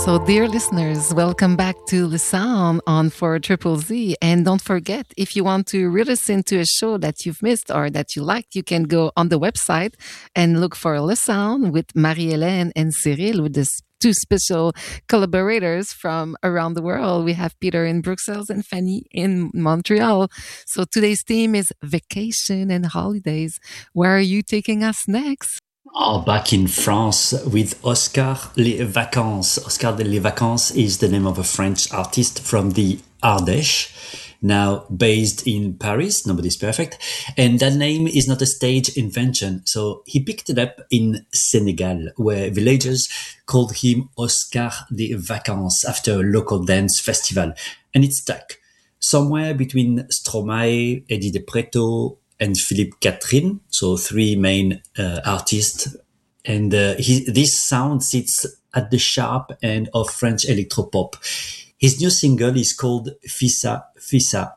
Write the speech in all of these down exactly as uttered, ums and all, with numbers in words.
So, dear listeners, welcome back to Le Sound on four Triple Z. And don't forget, if you want to re-listen to a show that you've missed or that you liked, you can go on the website and look for Le Sound with Marie-Hélène and Cyril, with the two special collaborators from around the world. We have Peter in Brussels and Fanny in Montreal. So today's theme is vacation and holidays. Where are you taking us next? Oh, back in France with Oscar Les Vacances. Oscar Les Vacances is the name of a French artist from the Ardèche, now based in Paris. Nobody's perfect. And that name is not a stage invention. So he picked it up in Senegal, where villagers called him Oscar des Vacances after a local dance festival. And it stuck. Somewhere between Stromae, Eddie De Pretto, and Philippe Catherine, so three main uh, artists. And uh, he, this sound sits at the sharp end of French electropop. His new single is called Fissa, Fissa.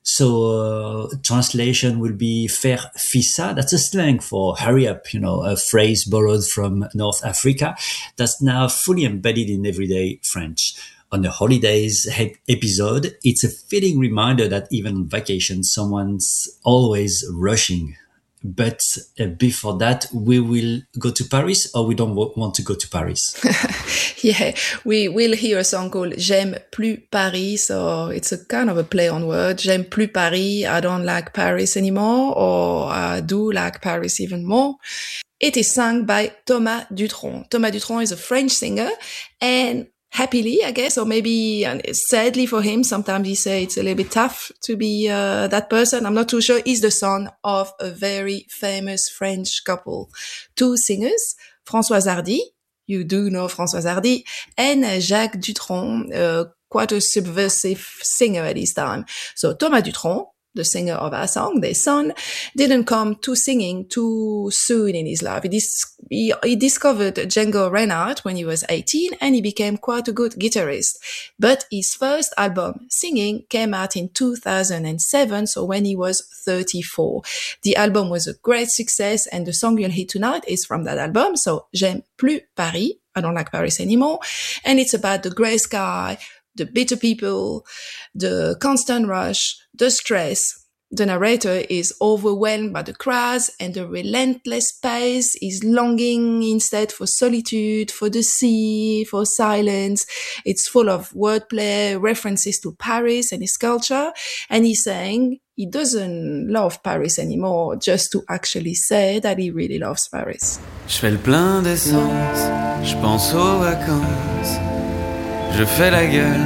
So uh, translation will be faire fissa. That's a slang for hurry up, you know, a phrase borrowed from North Africa that's now fully embedded in everyday French. On the holidays he- episode, it's a fitting reminder that even on vacation, someone's always rushing. But uh, before that, we will go to Paris, or we don't w- want to go to Paris? Yeah, we will hear a song called J'aime plus Paris. So it's a kind of a play on words. J'aime plus Paris. I don't like Paris anymore, or I do like Paris even more. It is sung by Thomas Dutronc. Thomas Dutronc is a French singer, and happily, I guess, or maybe and sadly for him, sometimes he say it's a little bit tough to be uh, that person. I'm not too sure. He's the son of a very famous French couple. Two singers, Françoise Hardy, you do know Françoise Hardy, and Jacques Dutronc, uh, quite a subversive singer at his time. So Thomas Dutronc, the singer of our song, their son, didn't come to singing too soon in his life. He, dis- he, he discovered Django Reinhardt when he was eighteen, and he became quite a good guitarist. But his first album, Singing, came out in two thousand seven, so when he was thirty-four. The album was a great success, and the song you'll hear tonight is from that album, so J'aime plus Paris, I don't like Paris anymore, and it's about the grey sky, the bitter people, the constant rush, the stress. The narrator is overwhelmed by the crowds and the relentless pace. He's longing instead for solitude, for the sea, for silence. It's full of wordplay, references to Paris and his culture. And he's saying he doesn't love Paris anymore, just to actually say that he really loves Paris. Je fais le plein d'essence, je pense aux vacances, je fais la gueule